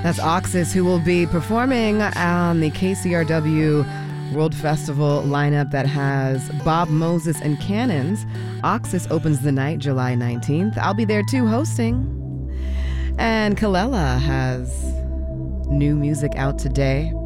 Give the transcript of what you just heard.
That's Oxus, who will be performing on the KCRW World Festival lineup that has Bob Moses and Cannons. Oxus opens the night July 19th. I'll be there too, hosting. And Kelela has new music out today.